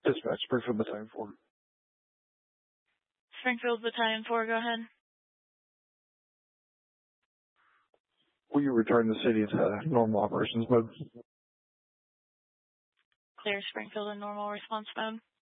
Dispatch, Springfield Battalion 4. Springfield Battalion 4, go ahead. Will you return the city to normal operations mode? Clear Springfield in normal response mode.